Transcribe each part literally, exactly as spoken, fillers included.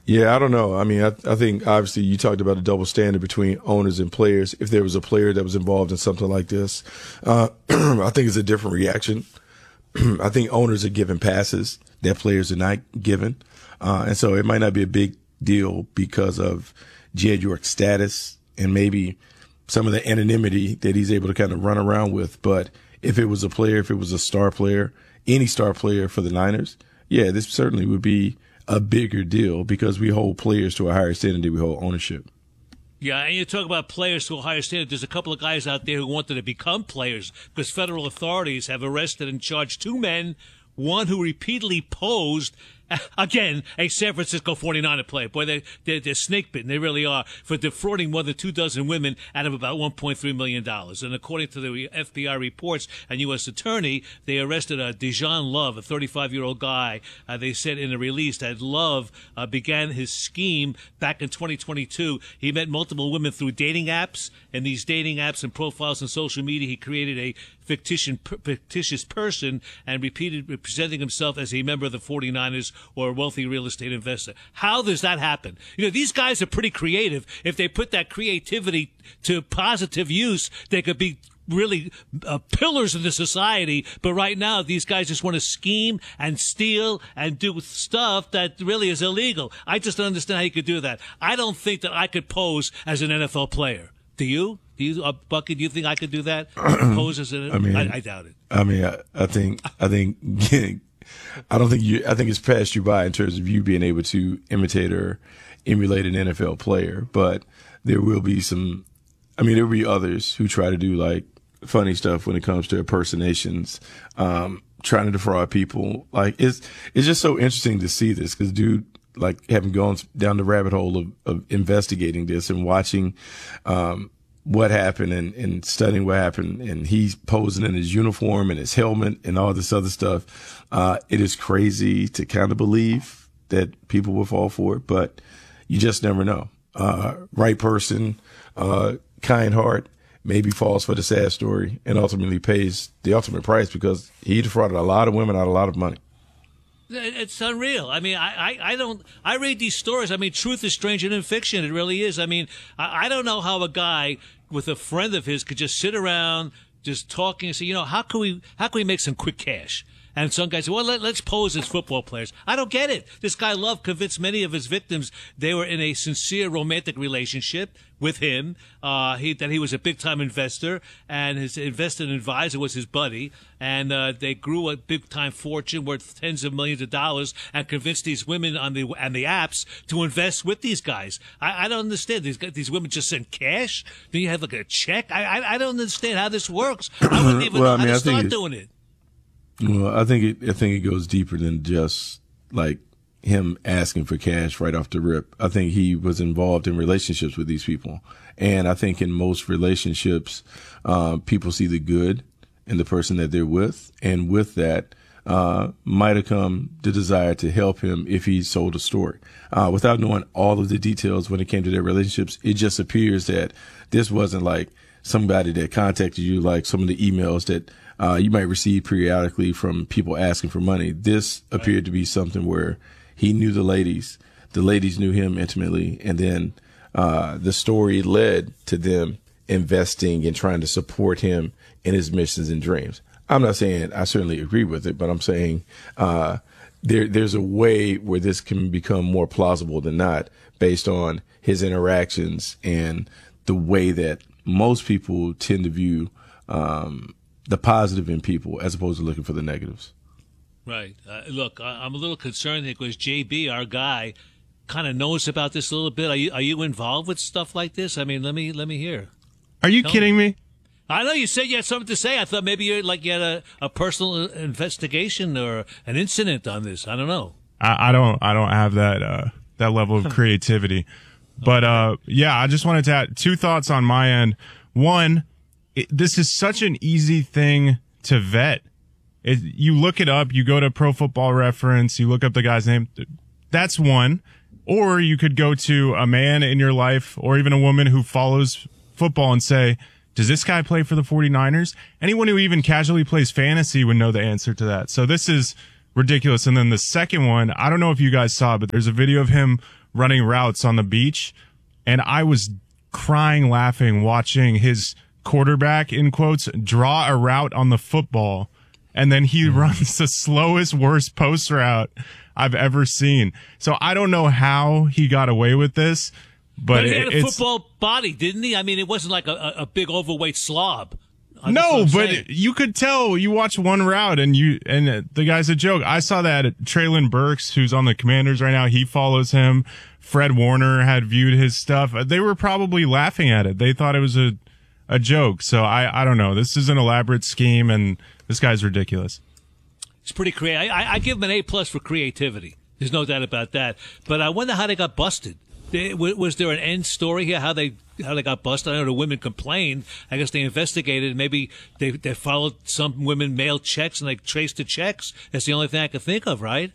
Yeah, I don't know. I mean, I, I think obviously you talked about a double standard between owners and players. If there was a player that was involved in something like this, uh, I think it's a different reaction. I think owners are given passes that players are not given. Uh, and so it might not be a big deal because of Jed York's status and maybe some of the anonymity that he's able to kind of run around with. But if it was a player, if it was a star player, any star player for the Niners, yeah, this certainly would be a bigger deal because we hold players to a higher standard than we hold ownership. Yeah, and you talk about players to a higher standard. There's a couple of guys out there who wanted to become players because federal authorities have arrested and charged two men, one who repeatedly posed, again, a San Francisco forty-niner player. Boy, they, they're, they're snake-bitten. They really are, for defrauding more than two dozen women out of about one point three million dollars. And according to the F B I reports and U S attorney, they arrested uh, Dejan Love, a thirty-five-year-old guy. Uh, they said in a release that Love uh, began his scheme back in twenty twenty-two. He met multiple women through dating apps. And these dating apps and profiles on social media, he created a fictitious, fictitious person and repeated presenting himself as a member of the forty-niners or a wealthy real estate investor. How does that happen? You know, these guys are pretty creative. If they put that creativity to positive use, they could be really uh, pillars of the society. But right now, these guys just want to scheme and steal and do stuff that really is illegal. I just don't understand how you could do that. I don't think that I could pose as an N F L player. Do you? Do you, uh, Bucky? Do you think I could do that? Pose as an? I mean, I, I doubt it. I mean, I, I think, I think, I don't think you. I think it's passed you by in terms of you being able to imitate or emulate an N F L player. But there will be some. I mean, there will be others who try to do like funny stuff when it comes to impersonations, um, trying to defraud people. Like it's it's just so interesting to see this because, dude. Like having gone down the rabbit hole of, of investigating this and watching um, what happened and, and studying what happened, and he's posing in his uniform and his helmet and all this other stuff. Uh, it is crazy to kind of believe that people will fall for it, but you just never know. Uh, right person, uh, kind heart, maybe falls for the sad story and ultimately pays the ultimate price because he defrauded a lot of women out of a lot of money. It's unreal. I mean, I, I, I don't, I read these stories. I mean, truth is stranger than fiction. It really is. I mean, I, I don't know how a guy with a friend of his could just sit around just talking and say, you know, how can we, how can we make some quick cash? And some guys say, well, let, let's pose as football players. I don't get it. This guy Love convinced many of his victims they were in a sincere romantic relationship with him, uh, he, that he was a big-time investor, and his investment advisor was his buddy, and uh, they grew a big-time fortune worth tens of millions of dollars and convinced these women on the and the apps to invest with these guys. I, I don't understand. These these women just send cash? Do you have like a check? I I, I don't understand how this works. I wouldn't even well, know I mean, how to I think start it, doing it. Well, I think it, I think it goes deeper than just like him asking for cash right off the rip. I think he was involved in relationships with these people. And I think in most relationships, uh, people see the good in the person that they're with. And with that, uh, might have come the desire to help him if he sold a story. Uh, without knowing all of the details when it came to their relationships, it just appears that this wasn't like somebody that contacted you, like some of the emails that uh, you might receive periodically from people asking for money. This appeared to be something where he knew the ladies, the ladies knew him intimately, and then uh, the story led to them investing and trying to support him in his missions and dreams. I'm not saying I certainly agree with it, but I'm saying uh, there there's a way where this can become more plausible than not based on his interactions and the way that most people tend to view um, the positive in people as opposed to looking for the negatives. Right. Uh, look, I'm a little concerned because J B, our guy, kind of knows about this a little bit. Are you are you involved with stuff like this? I mean, let me let me hear. Are you Tell kidding me? me? I know you said you had something to say. I thought maybe you like you had a, a personal investigation or an incident on this. I don't know. I, I don't I don't have that uh, that level of creativity. But uh, yeah, I just wanted to add two thoughts on my end. One, it, this is such an easy thing to vet. It, you look it up, you go to Pro Football Reference, you look up the guy's name. That's one. Or you could go to a man in your life or even a woman who follows football and say, does this guy play for the forty-niners? Anyone who even casually plays fantasy would know the answer to that. So this is ridiculous. And then the second one, I don't know if you guys saw, but there's a video of him running routes on the beach, and I was crying laughing watching his quarterback, in quotes, draw a route on the football, and then he runs the slowest, worst post route I've ever seen. So I don't know how he got away with this, but, but he had it, a it's, football body, didn't he? I mean, it wasn't like a, a big overweight slob. No, but saying. you could tell. You watch one route, and you and the guy's a joke. I saw that Traylon Burks, who's on the Commanders right now, he follows him. Fred Warner had viewed his stuff. They were probably laughing at it. They thought it was a a joke. So I I don't know. This is an elaborate scheme, and this guy's ridiculous. It's pretty creative. I, I give him an A plus for creativity. There's no doubt about that. But I wonder how they got busted. They, was there an end story here? How they how they got busted? I know the women complained. I guess they investigated. Maybe they they followed some women mailed checks and they traced the checks. That's the only thing I could think of, right?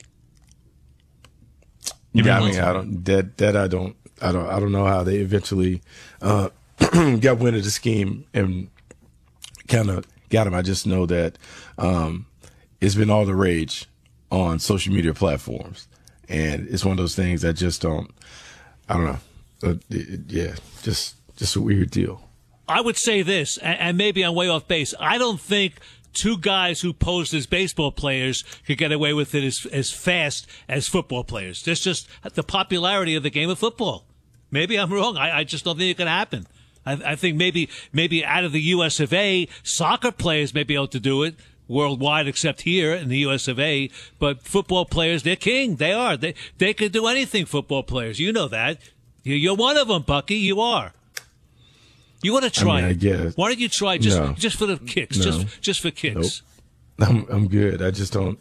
Yeah, I mean, I don't that that I don't I don't I don't know how they eventually uh, got wind of the scheme and kind of got him. I just know that um, it's been all the rage on social media platforms, and it's one of those things that just don't. I don't know. Uh, it, it, yeah, just just a weird deal. I would say this, and, and maybe I'm way off base. I don't think two guys who posed as baseball players could get away with it as, as fast as football players. That's just the popularity of the game of football. Maybe I'm wrong. I, I just don't think it can happen. I, I think maybe maybe out of the U S of A, soccer players may be able to do it worldwide, except here in the U S of A. But football players, they're king. They are. They they could do anything. Football players, you know that. You're one of them, Bucky. You are. You want to try I mean, I it? guess. Why don't you try just No. just for the kicks? No. Just just for kicks. Nope. I'm I'm good. I just don't.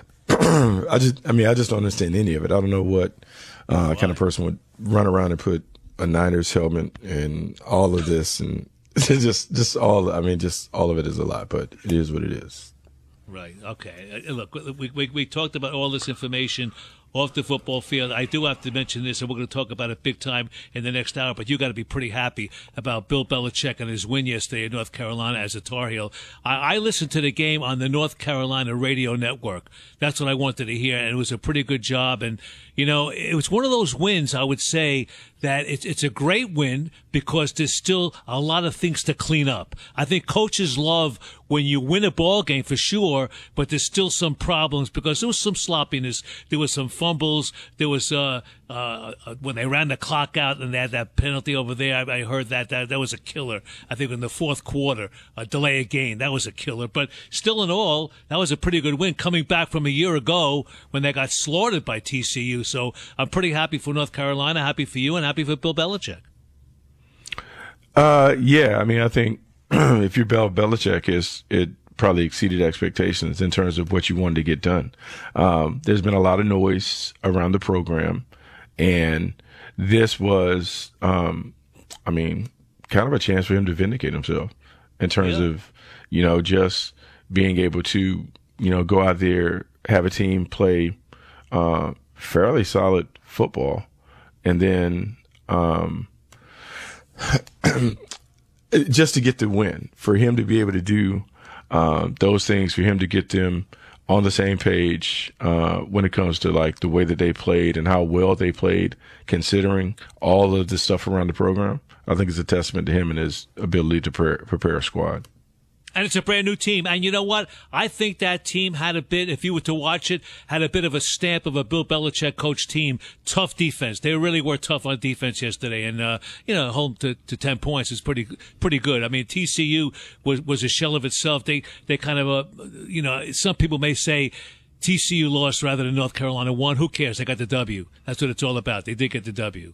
I just. I mean, I just don't understand any of it. I don't know what uh, kind of person would run around and put a Niners helmet and all of this, and just just all. I mean, just all of it is a lot, but it is what it is. Right. Okay. Uh, Look, we, we we talked about all this information off the football field. I do have to mention this, and we're going to talk about it big time in the next hour, but you got to be pretty happy about Bill Belichick and his win yesterday in North Carolina as a Tar Heel. I, I listened to the game on the North Carolina radio network. That's what I wanted to hear, and it was a pretty good job. And, you know, it was one of those wins, I would say, that it's, it's a great win because there's still a lot of things to clean up. I think coaches love when you win a ball game for sure, but there's still some problems because there was some sloppiness. There was some fumbles. There was uh, uh, when they ran the clock out and they had that penalty over there. I, I heard that, that that was a killer. I think in the fourth quarter, a delay of game, that was a killer. But still in all, that was a pretty good win coming back from a year ago when they got slaughtered by T C U. So I'm pretty happy for North Carolina, happy for you, and happy for Bill Belichick. Uh, yeah. I mean, I think if you're Bill Belichick, is it probably exceeded expectations in terms of what you wanted to get done. Um, there's been a lot of noise around the program, and this was, um, I mean, kind of a chance for him to vindicate himself in terms yeah. of, you know, just being able to, you know, go out there, have a team play uh, fairly solid football, and then um, just to get the win, for him to be able to do uh, those things, for him to get them on the same page uh, when it comes to like the way that they played and how well they played, considering all of the stuff around the program. I think it's a testament to him and his ability to pre- prepare a squad. And it's a brand new team. And you know what? I think that team had a bit, if you were to watch it, had a bit of a stamp of a Bill Belichick coach team. Tough defense. They really were tough on defense yesterday. And, uh, you know, home to, to ten points is pretty, pretty good. I mean, T C U was, was a shell of itself. They, they kind of, uh, you know, some people may say T C U lost rather than North Carolina won. Who cares? They got the W. That's what it's all about. They did get the W.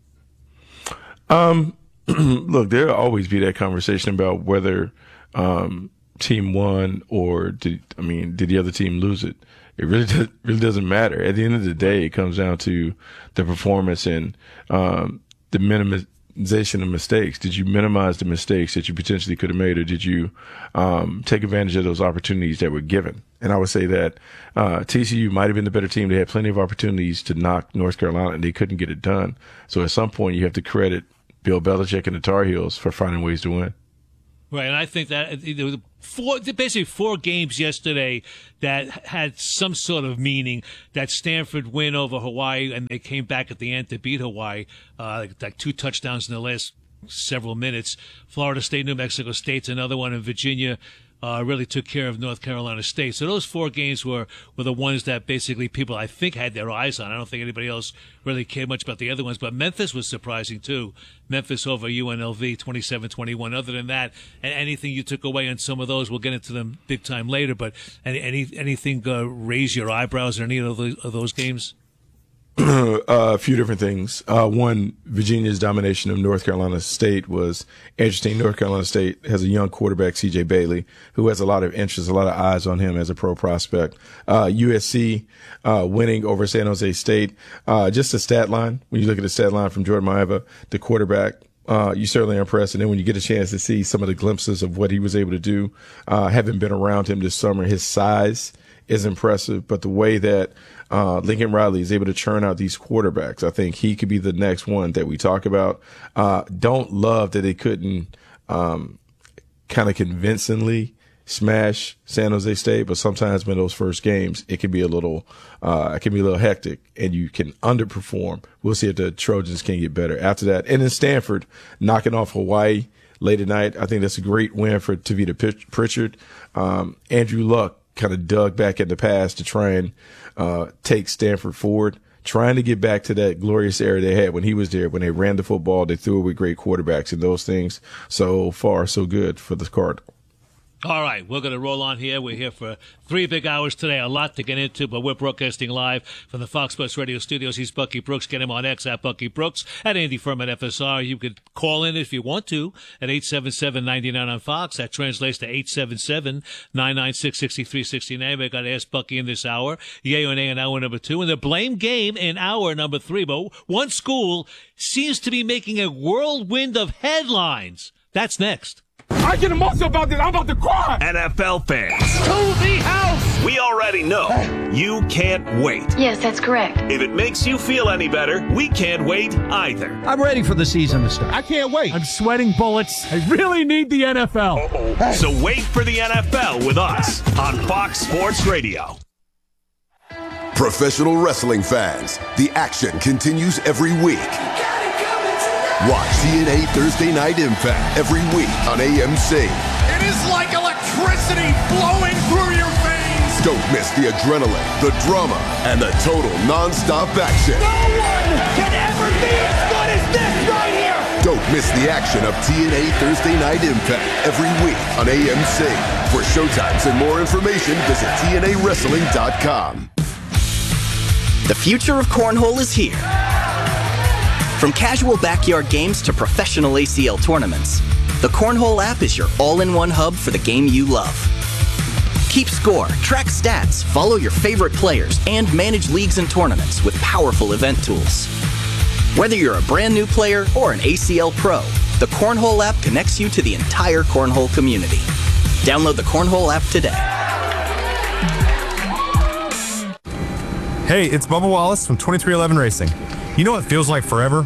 Um, look, there'll always be that conversation about whether, Um, team won or did, I mean, did the other team lose it? It really does, really doesn't matter. At the end of the day, it comes down to the performance and, um, the minimization of mistakes. Did you minimize the mistakes that you potentially could have made, or did you, um, take advantage of those opportunities that were given? And I would say that, uh, T C U might have been the better team. They had plenty of opportunities to knock North Carolina and they couldn't get it done. So at some point you have to credit Bill Belichick and the Tar Heels for finding ways to win. Right, and I think that there were four, basically four games yesterday that had some sort of meaning. That Stanford win over Hawaii, and they came back at the end to beat Hawaii, uh, like, like two touchdowns in the last several minutes. Florida State, New Mexico State's another one, and Virginia uh, really took care of North Carolina State. So those four games were, were the ones that basically people, I think, had their eyes on. I don't think anybody else really cared much about the other ones. But Memphis was surprising, too. Memphis over U N L V, twenty-seven twenty-one. Other than that, and anything you took away on some of those, we'll get into them big time later. But any, any anything uh, raise your eyebrows in any of those, of those games? uh, a few different things. Uh, one, Virginia's domination of North Carolina State was interesting. North Carolina State has a young quarterback, C J Bailey, who has a lot of interest, a lot of eyes on him as a pro prospect. Uh, U S C uh, winning over San Jose State. Uh, just a stat line, when you look at the stat line from Jordan Maiava, the quarterback, Uh, you certainly are impressed. And then when you get a chance to see some of the glimpses of what he was able to do, uh, having been around him this summer, his size is impressive. But the way that uh, Lincoln Riley is able to churn out these quarterbacks, I think he could be the next one that we talk about. Uh, don't love that they couldn't um, kind of convincingly smash San Jose State, but sometimes in those first games, it can be a little, uh, it can be a little hectic, and you can underperform. We'll see if the Trojans can get better after that. And then Stanford knocking off Hawaii late at night. I think that's a great win for Tavita Pritchard. Um, Andrew Luck kind of dug back in the past to try and uh, take Stanford forward, trying to get back to that glorious era they had when he was there, when they ran the football, they threw it with great quarterbacks and those things. So far, so good for the Cardinals. All right, we're going to roll on here. We're here for three big hours today. A lot to get into, but we're broadcasting live from the Fox Sports Radio studios. He's Bucky Brooks. Get him on X at Bucky Brooks, at Andy Furman F S R. You could call in if you want to at eight seven seven, nine nine on Fox. That translates to eight seven seven, nine nine six, six three six nine. We've got to ask Bucky in this hour. Yay or nay in hour number two. And the blame game in hour number three. But one school seems to be making a whirlwind of headlines. That's next. I get emotional about this. I'm about to cry. N F L fans. To the house. We already know you can't wait. Yes, that's correct. If it makes you feel any better, we can't wait either. I'm ready for the season to start. I can't wait. I'm sweating bullets. I really need the N F L. Uh-oh. So wait for the N F L with us on Fox Sports Radio. Professional wrestling fans, the action continues every week. Watch T N A Thursday Night Impact every week on A M C. It is like electricity flowing through your veins. Don't miss the adrenaline, the drama, and the total non-stop action. No one can ever be as good as this right here. Don't miss the action of T N A Thursday Night Impact every week on A M C. For showtimes and more information, visit T N A wrestling dot com. The future of cornhole is here. From casual backyard games to professional A C L tournaments, the Cornhole app is your all-in-one hub for the game you love. Keep score, track stats, follow your favorite players, and manage leagues and tournaments with powerful event tools. Whether you're a brand new player or an A C L pro, the Cornhole app connects you to the entire Cornhole community. Download the Cornhole app today. Hey, it's Bubba Wallace from twenty-three eleven Racing. You know what feels like forever?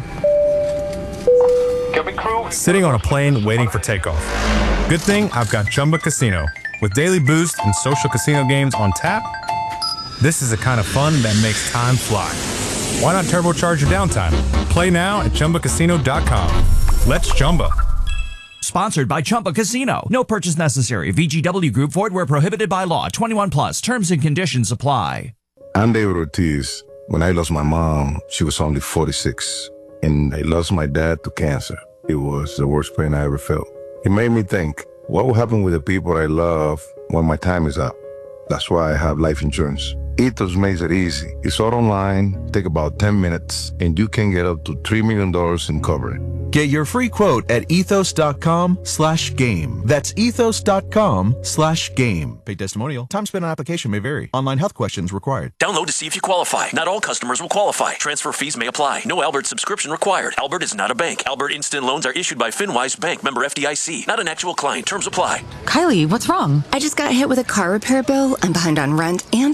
Sitting on a plane waiting for takeoff. Good thing I've got Chumba Casino. With daily boost and social casino games on tap, this is the kind of fun that makes time fly. Why not turbocharge your downtime? Play now at Chumba Casino dot com. Let's Chumba. Sponsored by Chumba Casino. No purchase necessary. V G W Group. Void where prohibited by law. twenty-one plus. Terms and conditions apply. I'm David Ortiz. When I lost my mom, she was only forty-six. And I lost my dad to cancer. It was the worst pain I ever felt. It made me think, what will happen with the people I love when my time is up? That's why I have life insurance. Ethos makes it easy. It's all online, take about ten minutes, and you can get up to three million dollars in coverage. Get your free quote at ethos.com slash game. That's ethos.com slash game. Paid testimonial. Time spent on application may vary. Online health questions required. Download to see if you qualify. Not all customers will qualify. Transfer fees may apply. No Albert subscription required. Albert is not a bank. Albert Instant Loans are issued by FinWise Bank, member F D I C. Not an actual client. Terms apply. Kylie, what's wrong? I just got hit with a car repair bill. I'm behind on rent, and I feel like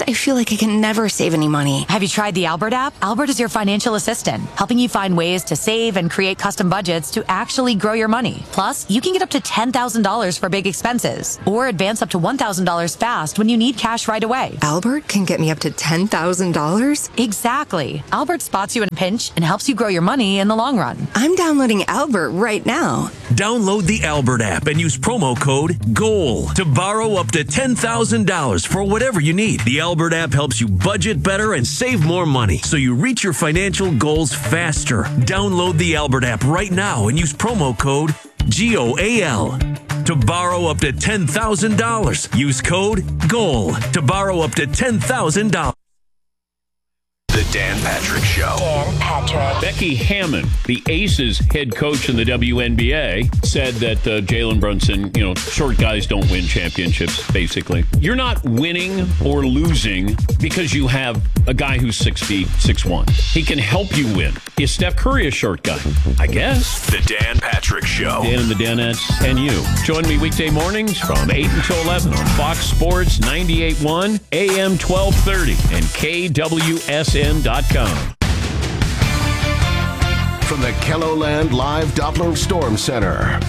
like I can never save any money. Have you tried the Albert app? Albert is your financial assistant, helping you find ways to save and create custom budgets to actually grow your money. Plus, you can get up to ten thousand dollars for big expenses or advance up to one thousand dollars fast when you need cash right away. Albert can get me up to ten thousand dollars? Exactly. Albert spots you in a pinch and helps you grow your money in the long run. I'm downloading Albert right now. Download the Albert app and use promo code GOAL to borrow up to ten thousand dollars for whatever you need. The Albert app helps you budget better and save more money so you reach your financial goals faster. Download the Albert app right now and use promo code G O A L to borrow up to ten thousand dollars. Use code GOAL to borrow up to ten thousand dollars. The Dan Patrick Show. Dan Patrick. Becky Hammon, the Aces head coach in the W N B A, said that uh, Jalen Brunson, you know, short guys don't win championships, basically. You're not winning or losing because you have a guy who's six feet, six one. He can help you win. Is Steph Curry a short guy? I guess. The Dan Patrick Show. Dan and the Danettes and you. Join me weekday mornings from eight until eleven on Fox Sports ninety-eight point one, A M twelve thirty, and K W S N dot com. From the KELOLAND Live Doppler Storm Center.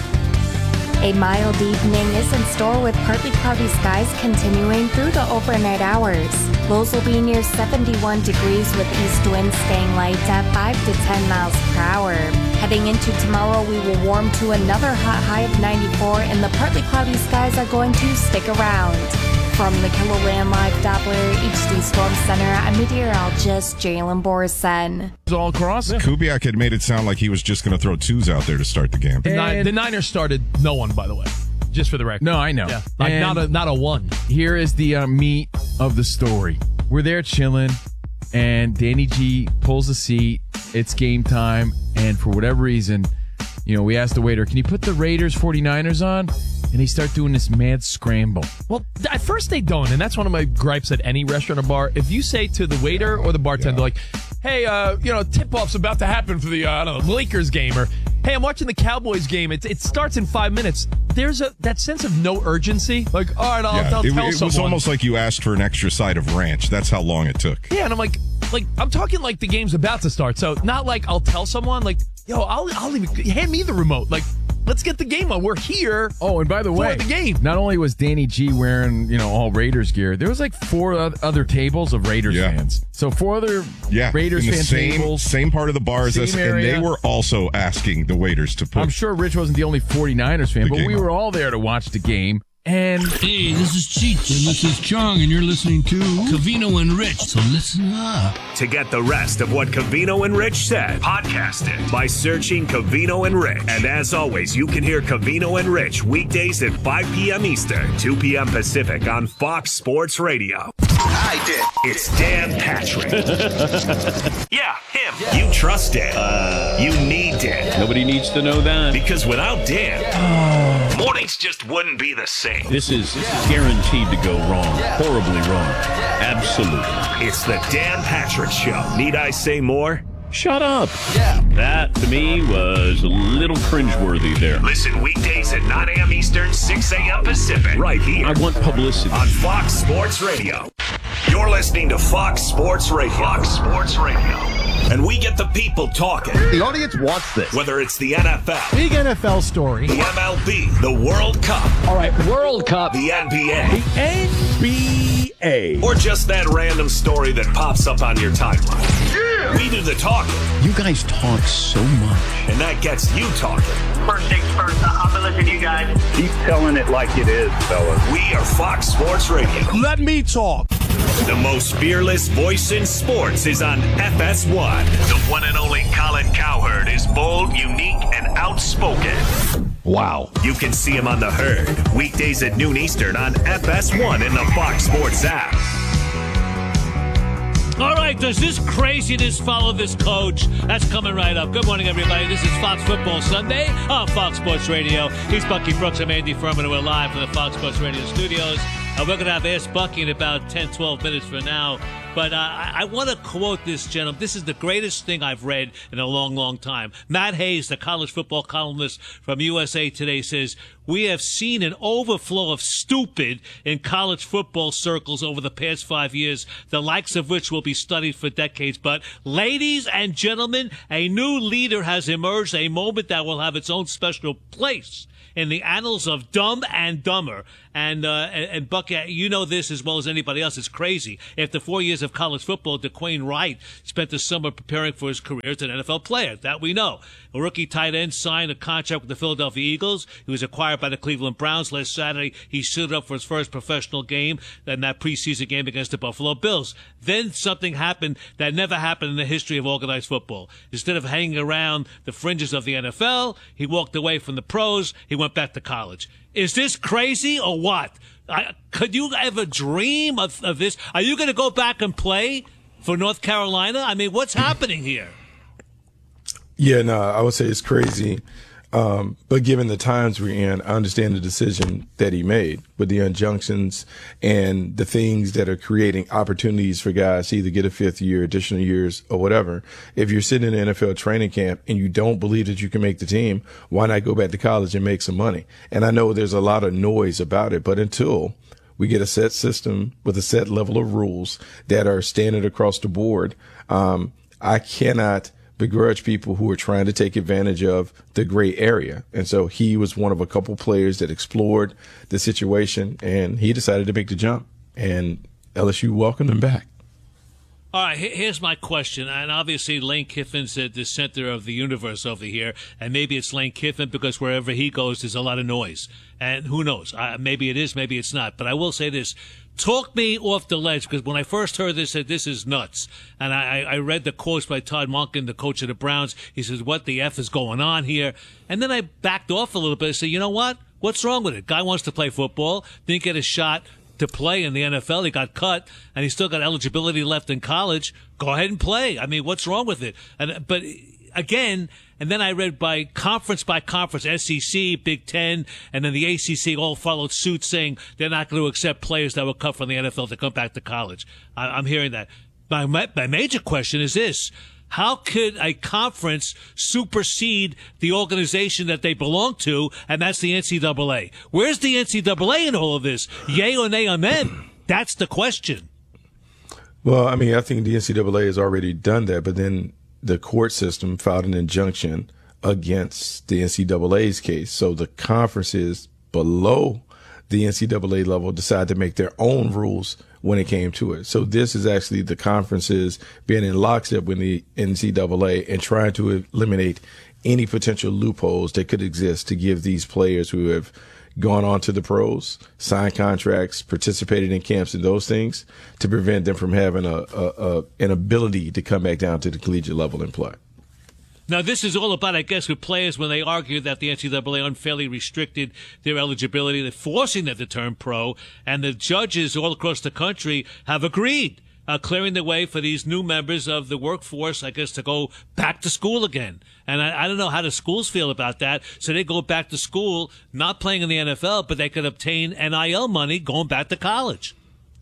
A mild evening is in store with partly cloudy skies continuing through the overnight hours. Lows will be near seventy-one degrees with east winds staying light at five to ten miles per hour. Heading into tomorrow, we will warm to another hot high of ninety-four, and the partly cloudy skies are going to stick around. From the KELOLAND Live Doppler H D Storm Center, I'm meteorologist Jalen Borson. All across. Yeah. Kubiak had made it sound like he was just going to throw twos out there to start the game. The, Ni- the Niners started no one, by the way. Just for the record. No, I know. Yeah. Like And not a not a one. Here is the uh, meat of the story. We're there chilling, and Danny G pulls a seat. It's game time, and for whatever reason, you know, we asked the waiter, can you put the Raiders forty-niners on? And they start doing this mad scramble. Well, at first they don't, and that's one of my gripes at any restaurant or bar. If you say to the waiter or the bartender, yeah. like, hey, uh, you know, tip-off's about to happen for the, uh, I don't know, Lakers game, or, hey, I'm watching the Cowboys game. It, it starts in five minutes. There's a that sense of no urgency. Like, all right, I'll, yeah, I'll it, tell it someone. It was almost like you asked for an extra side of ranch. That's how long it took. Yeah, and I'm like, like I'm talking like the game's about to start. So not like I'll tell someone, like, yo, I'll, I'll even, hand me the remote. Like, let's get the game on. We're here. Oh, and by the way, for the game. Not only was Danny G wearing, you know, all Raiders gear, there was like four other tables of Raiders yeah. fans. So four other yeah, Raiders in the fan same, tables. Same part of the bar as us, and they were also asking the waiters to put. I'm sure Rich wasn't the only forty-niners fan, but we were all there to watch the game. And hey, this is Cheech, and this is Chong, and you're listening to Covino and Rich, so listen up. To get the rest of what Covino and Rich said, podcast it by searching Covino and Rich. And as always, you can hear Covino and Rich weekdays at five p.m. Eastern, two p.m. Pacific on Fox Sports Radio. I did. It's Dan Patrick. yeah, him. Yeah. You trust Dan. Uh, you need Dan. Nobody needs to know that. Because without Dan, yeah. mornings just wouldn't be the same. This is, this is guaranteed to go wrong. Horribly wrong. Absolutely. It's the Dan Patrick Show. Need I say more? Shut up. Yeah. That, to me, was a little cringeworthy there. Listen weekdays at nine a.m. Eastern, six a.m. Pacific. Right here. I want publicity. On Fox Sports Radio. You're listening to Fox Sports Radio. Fox Sports Radio. And we get the people talking. The audience wants this. Whether it's the N F L. Big N F L story. The M L B. The World Cup. All right, World Cup. The N B A. The N B A. Or just that random story that pops up on your timeline. Yeah. We do the talking. You guys talk so much. And that gets you talking. First things first, I'm going to listen to you guys. Keep telling it like it is, fellas. We are Fox Sports Radio. Let me talk. The most fearless voice in sports is on F S one. The one and only Colin Cowherd is bold, unique, and outspoken. Wow. You can see him on The Herd, weekdays at noon Eastern on F S one in the Fox Sports app. All right, does this craziness follow this coach? That's coming right up. Good morning, everybody. This is Fox Football Sunday on Fox Sports Radio. He's Bucky Brooks. I'm Andy Furman, and we're live from the Fox Sports Radio studios. Uh, we're going to have Ask Bucky in about ten, twelve minutes from now. But uh, I, I want to quote this gentleman. This is the greatest thing I've read in a long, long time. Matt Hayes, the college football columnist from U S A Today, says, "We have seen an overflow of stupid in college football circles over the past five years, the likes of which will be studied for decades. But, ladies and gentlemen, a new leader has emerged, a moment that will have its own special place in the annals of Dumb and Dumber." And, uh, and, and Buck, you know this as well as anybody else. It's crazy. After four years of college football, DeQuain Wright spent the summer preparing for his career as an N F L player. That we know. A rookie tight end signed a contract with the Philadelphia Eagles. He was acquired by the Cleveland Browns. Last Saturday, he suited up for his first professional game, in that preseason game against the Buffalo Bills. Then something happened that never happened in the history of organized football. Instead of hanging around the fringes of the N F L, he walked away from the pros. He went back to college. Is this crazy or what? I, could you ever dream of, of this? Are you going to go back and play for North Carolina? I mean, what's happening here? Yeah, no, I would say it's crazy. Um, but given the times we're in, I understand the decision that he made with the injunctions and the things that are creating opportunities for guys to either get a fifth year, additional years, or whatever. If you're sitting in an N F L training camp and you don't believe that you can make the team, why not go back to college and make some money? And I know there's a lot of noise about it, but until we get a set system with a set level of rules that are standard across the board, um, I cannot begrudge people who are trying to take advantage of the gray area. And so he was one of a couple players that explored the situation, and he decided to make the jump, and L S U welcomed him back. All right, here's my question. And obviously Lane Kiffin's at the center of the universe over here, and maybe it's Lane Kiffin because wherever he goes, there's a lot of noise. And who knows? Uh, maybe it is, maybe it's not. But I will say this. Talk me off the ledge, because when I first heard this, I said, this is nuts. And I, I read the quotes by Todd Monken, the coach of the Browns. He says, what the F is going on here? And then I backed off a little bit and said, you know what? What's wrong with it? Guy wants to play football, didn't get a shot to play in the N F L. He got cut, and he's still got eligibility left in college. Go ahead and play. I mean, what's wrong with it? And But again, and then I read by conference by conference, S E C, Big Ten, and then the A C C all followed suit saying they're not going to accept players that were cut from the N F L to come back to college. I, I'm hearing that. My, my major question is this. How could a conference supersede the organization that they belong to, and that's the N C double A? Where's the N C double A in all of this? Yay or nay on them? That's the question. Well, I mean, I think the N C double A has already done that, but then the court system filed an injunction against the N C double A's case. So the conferences below the N C double A level decided to make their own rules when it came to it. So this is actually the conferences being in lockstep with the N C double A and trying to eliminate any potential loopholes that could exist to give these players who have gone on to the pros, signed contracts, participated in camps and those things, to prevent them from having a, a, a an ability to come back down to the collegiate level and play. Now, this is all about, I guess, with players when they argue that the N C double A unfairly restricted their eligibility, they're forcing them to turn pro, and the judges all across the country have agreed, uh, clearing the way for these new members of the workforce, I guess, to go back to school again. And I, I don't know how the schools feel about that. So they go back to school, not playing in the N F L, but they could obtain N I L money going back to college.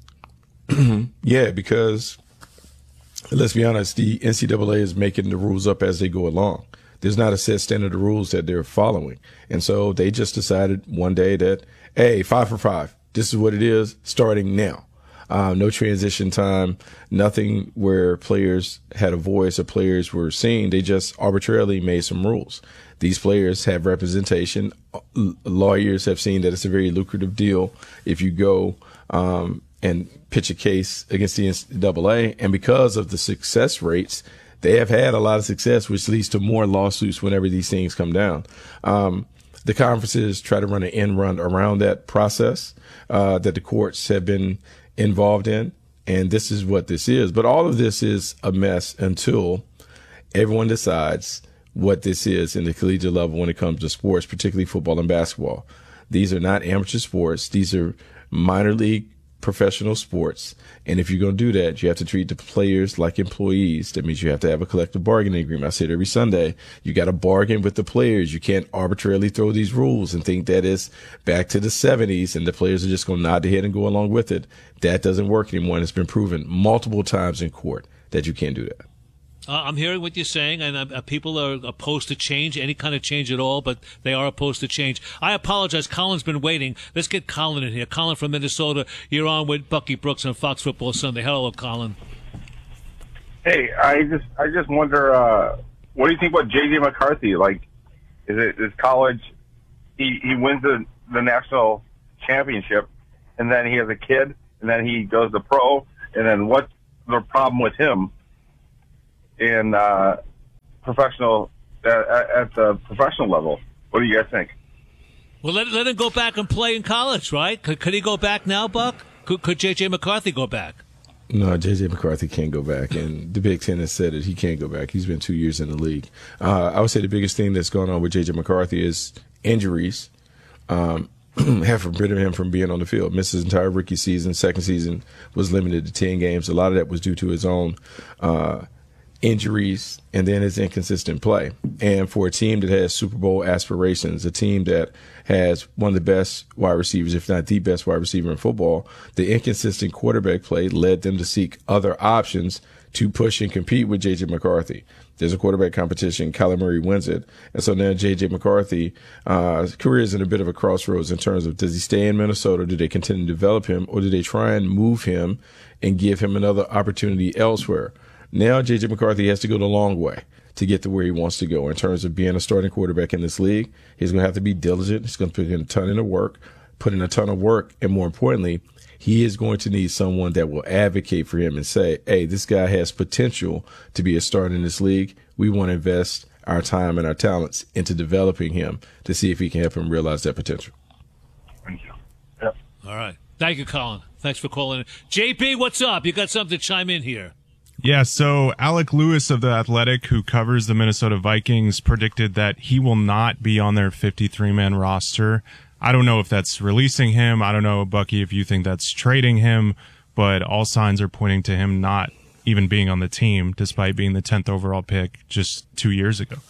Yeah, because let's be honest, the N C double A is making the rules up as they go along. There's not a set standard of rules that they're following. And so they just decided one day that, hey, five for five, this is what it is starting now. Uh, no transition time, nothing where players had a voice or players were seen. They just arbitrarily made some rules. These players have representation. L- lawyers have seen that it's a very lucrative deal if you go um, and pitch a case against the N C double A. And because of the success rates, they have had a lot of success, which leads to more lawsuits whenever these things come down. Um, the conferences try to run an end run around that process uh, that the courts have been involved in, and this is what this is. But all of this is a mess until everyone decides what this is in the collegiate level when it comes to sports, particularly football and basketball. These are not amateur sports. These are minor league professional sports. And if you're going to do that, you have to treat the players like employees. That means you have to have a collective bargaining agreement. I say it every Sunday. You got to bargain with the players. You can't arbitrarily throw these rules and think that it's back to the seventies and the players are just going to nod their head and go along with it. That doesn't work anymore. And it's been proven multiple times in court that you can't do that. Uh, I'm hearing what you're saying, and uh, people are opposed to change, any kind of change at all, but they are opposed to change. I apologize. Colin's been waiting. Let's get Colin in here. Colin from Minnesota, you're on with Bucky Brooks on Fox Football Sunday. Hello, Colin. Hey, I just I just wonder, uh, what do you think about J J McCarthy? Like, is it is college, he, he wins the, the national championship, and then he has a kid, and then he goes to pro, and then what's the problem with him in uh, professional uh, at the professional level? What do you guys think? Well, let, let him go back and play in college, right? Could, could he go back now, Buck? Could, could J J McCarthy go back? No, J J McCarthy can't go back, and the Big Ten has said it. He can't go back. He's been two years in the league. Uh, I would say the biggest thing that's going on with J J McCarthy is injuries. Um, have forbidden him from being on the field. Missed his entire rookie season. Second season was limited to ten games. A lot of that was due to his own uh, injuries and then his inconsistent play. And for a team that has Super Bowl aspirations, a team that has one of the best wide receivers, if not the best wide receiver in football, the inconsistent quarterback play led them to seek other options to push and compete with J J McCarthy. There's a quarterback competition. Kyler Murray wins it. And so now J J McCarthy, uh, his career is in a bit of a crossroads in terms of, does he stay in Minnesota? Do they continue to develop him? Or do they try and move him and give him another opportunity elsewhere? Now J J McCarthy has to go the long way to get to where he wants to go in terms of being a starting quarterback in this league. He's going to have to be diligent. He's going to put in a ton of work, put in a ton of work. And more importantly, he is going to need someone that will advocate for him and say, hey, this guy has potential to be a starter in this league. We want to invest our time and our talents into developing him to see if he can help him realize that potential. Thank you. Yep. All right. Thank you, Colin. Thanks for calling in. J P, what's up? You got something to chime in here. Yeah, so Alec Lewis of The Athletic, who covers the Minnesota Vikings, predicted that he will not be on their fifty-three man roster. I don't know if that's releasing him. I don't know, Bucky, if you think that's trading him, but all signs are pointing to him not even being on the team, despite being the tenth overall pick just two years ago.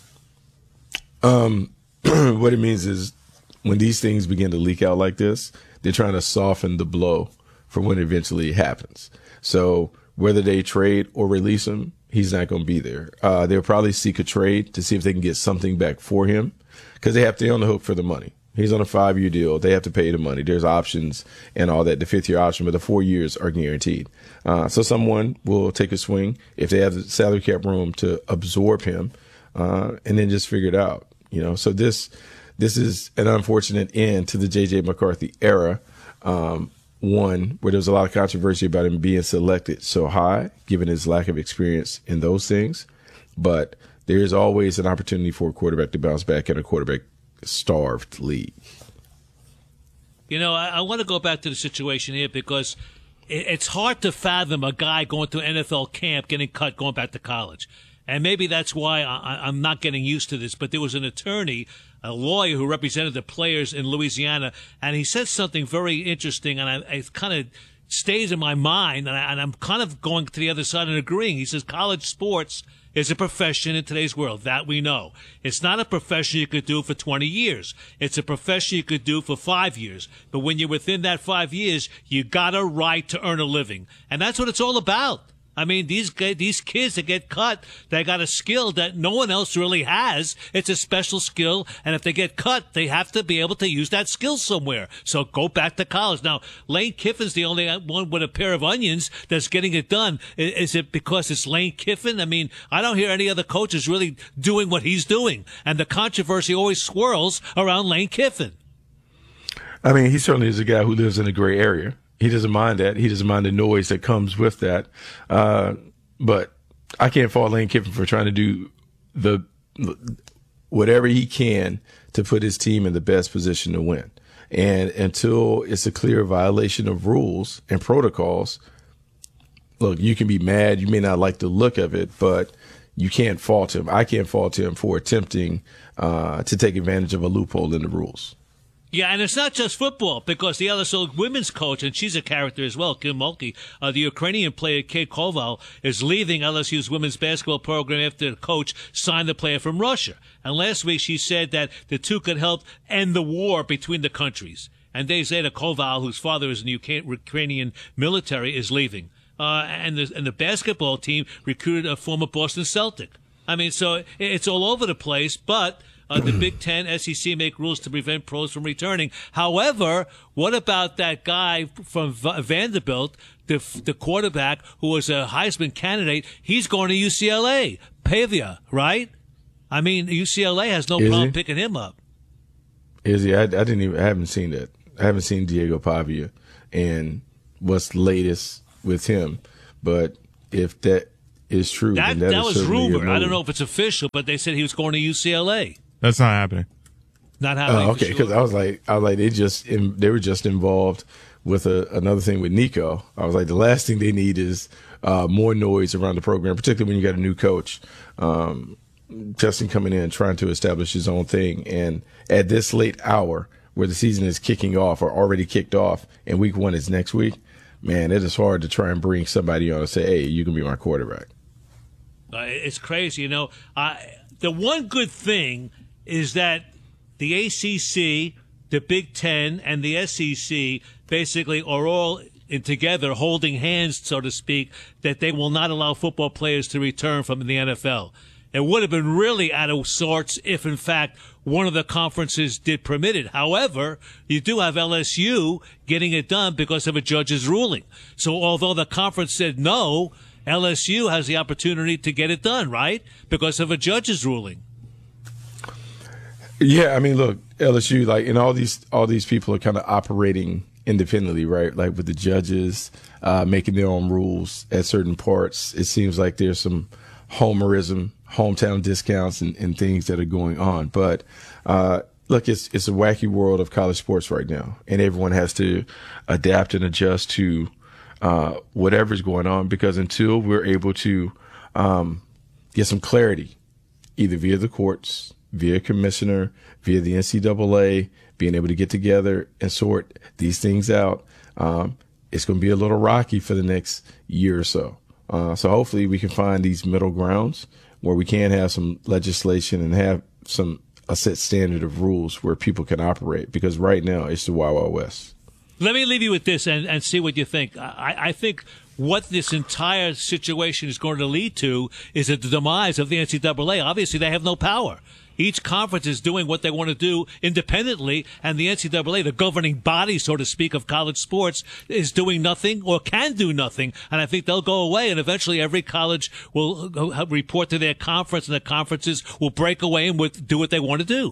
Um, what it means is when these things begin to leak out like this, they're trying to soften the blow for when it eventually happens. So whether they trade or release him, he's not going to be there. Uh, they'll probably seek a trade to see if they can get something back for him because they have to be on the hook for the money. He's on a five-year deal. They have to pay the money. There's options and all that. The fifth-year option, but the four years are guaranteed. Uh, so someone will take a swing if they have the salary cap room to absorb him, uh, and then just figure it out. You know, so this this is an unfortunate end to the J J McCarthy era. Um, one where there was a lot of controversy about him being selected so high, given his lack of experience in those things. But there is always an opportunity for a quarterback to bounce back in a quarterback starved league. You know, I, I want to go back to the situation here because it, it's hard to fathom a guy going to N F L camp, getting cut, going back to college. And maybe that's why I, I'm not getting used to this. But there was an attorney, a lawyer who represented the players in Louisiana, and he said something very interesting, and I, it kind of stays in my mind, and, I, and I'm kind of going to the other side and agreeing. He says college sports is a profession in today's world. That we know. It's not a profession you could do for twenty years. It's a profession you could do for five years. But when you're within that five years, you got a right to earn a living. And that's what it's all about. I mean, these these kids that get cut, they got a skill that no one else really has. It's a special skill, and if they get cut, they have to be able to use that skill somewhere. So go back to college. Now, Lane Kiffin's the only one with a pair of onions that's getting it done. Is it because it's Lane Kiffin? I mean, I don't hear any other coaches really doing what he's doing, and the controversy always swirls around Lane Kiffin. I mean, he certainly is a guy who lives in a gray area. He doesn't mind that. He doesn't mind the noise that comes with that. Uh, but I can't fault Lane Kiffin for trying to do the whatever he can to put his team in the best position to win. And until it's a clear violation of rules and protocols, look, you can be mad. You may not like the look of it, but you can't fault him. I can't fault him for attempting uh, to take advantage of a loophole in the rules. Yeah, and it's not just football, because the L S U women's coach, and she's a character as well, Kim Mulkey, uh, the Ukrainian player Kate Koval, is leaving L S U's women's basketball program after the coach signed the player from Russia. And last week she said that the two could help end the war between the countries. And days later, Koval, whose father is in the Ukrainian military, is leaving. Uh, and the and the basketball team recruited a former Boston Celtic. I mean, so it's all over the place, but Uh, the Big Ten, S E C make rules to prevent pros from returning. However, what about that guy from v- Vanderbilt, the the quarterback who was a Heisman candidate? He's going to U C L A, Pavia, right? I mean, U C L A has no Is problem he? picking him up. Is he? I, I didn't even. I haven't seen that. I haven't seen Diego Pavia and what's latest with him. But if that is true, That then that, that is was certainly a rumor. I don't move. know if it's official, but they said he was going to U C L A. That's not happening. Not happening. Oh, for okay, sure. because I was like, I was like, they just in, they were just involved with a, another thing with Nico. I was like, the last thing they need is uh, more noise around the program, particularly when you got a new coach. Um, Justin coming in trying to establish his own thing, and at this late hour where the season is kicking off or already kicked off, and week one is next week, man, it is hard to try and bring somebody on and say, hey, you can be my quarterback. Uh, it's crazy, you know. Uh, the one good thing is that the A C C, the Big Ten, and the S E C basically are all in together holding hands, so to speak, that they will not allow football players to return from the N F L. It would have been really out of sorts if, in fact, one of the conferences did permit it. However, you do have L S U getting it done because of a judge's ruling. So although the conference said no, L S U has the opportunity to get it done, right? Because of a judge's ruling. Yeah, I mean, look, L S U, like, and all these all these people are kind of operating independently, right? Like with the judges uh, making their own rules at certain parts. It seems like there's some homerism, hometown discounts, and, and things that are going on. But uh, look, it's it's a wacky world of college sports right now, and everyone has to adapt and adjust to uh, whatever's going on. Because until we're able to um, get some clarity, either via the courts, via commissioner, via the N C double A, being able to get together and sort these things out, um, it's going to be a little rocky for the next year or so. Uh, so hopefully we can find these middle grounds where we can have some legislation and have some a set standard of rules where people can operate. Because right now it's the Wild Wild West. Let me leave you with this and, and see what you think. I, I think what this entire situation is going to lead to is the demise of the N C double A. Obviously, they have no power. Each conference is doing what they want to do independently, and the N C double A, the governing body, so to speak, of college sports, is doing nothing or can do nothing. And I think they'll go away, and eventually every college will report to their conference, and the conferences will break away and do what they want to do.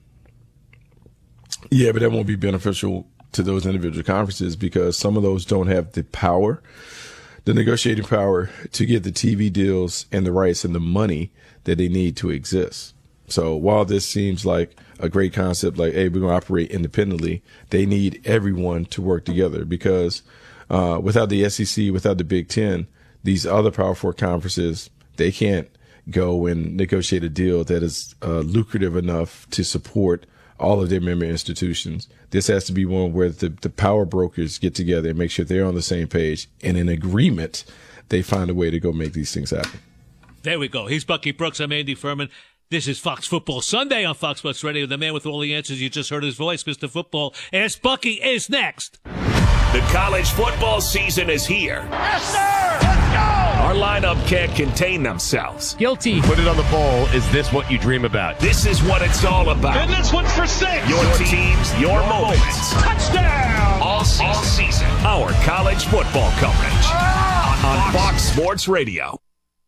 Yeah, but that won't be beneficial to those individual conferences because some of those don't have the power, the negotiating power to get the T V deals and the rights and the money that they need to exist. So while this seems like a great concept, like, hey, we're going to operate independently, they need everyone to work together because uh, without the S E C, without the Big Ten, these other Power Four conferences, they can't go and negotiate a deal that is uh, lucrative enough to support all of their member institutions. This has to be one where the, the power brokers get together and make sure they're on the same page, and in agreement, they find a way to go make these things happen. There we go. He's Bucky Brooks. I'm Andy Furman. This is Fox Football Sunday on Fox Sports Radio. The man with all the answers. You just heard his voice, Mister Football. Ask Bucky is next. The college football season is here. Yes, sir! Let's go! Our lineup can't contain themselves. Guilty. Put it on the poll. Is this what you dream about? This is what it's all about. And this one's for six. Your teams, your, your moments. Touchdown! All season. All season. Our college football coverage oh, on, on Fox Sports Radio.